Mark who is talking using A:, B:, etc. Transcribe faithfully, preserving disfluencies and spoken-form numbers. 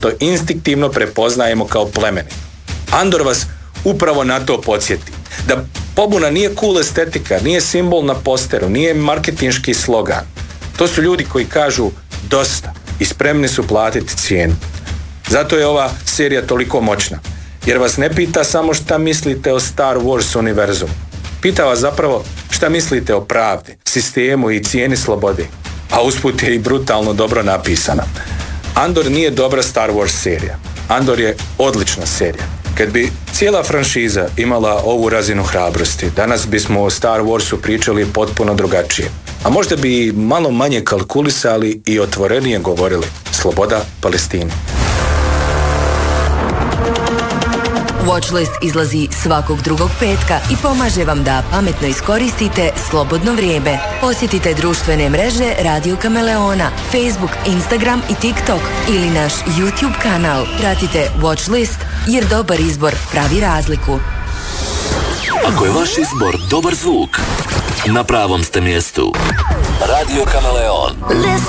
A: to instinktivno prepoznajemo kao plemeni. Andor vas upravo na to podsjeti. Da pobuna nije cool estetika, nije simbol na posteru, nije marketinški slogan. To su ljudi koji kažu dosta i spremni su platiti cijenu. Zato je ova serija toliko moćna. Jer vas ne pita samo šta mislite o Star Wars univerzumu. Pita vas zapravo šta mislite o pravdi, sistemu i cijeni slobode. A usput je i brutalno dobro napisana. Andor nije dobra Star Wars serija. Andor je odlična serija. Kad bi cijela franšiza imala ovu razinu hrabrosti, danas bismo o Star Warsu pričali potpuno drugačije. A možda bi malo manje kalkulisali i otvorenije govorili. Sloboda Palestine.
B: Watchlist izlazi svakog drugog petka i pomaže vam da pametno iskoristite slobodno vrijeme. Posjetite društvene mreže Radio Kameleona, Facebook, Instagram i TikTok ili naš YouTube kanal. Pratite Watchlist jer dobar izbor pravi razliku.
C: Ako je vaš izbor dobar zvuk, na pravom ste mjestu. Radio Kameleon.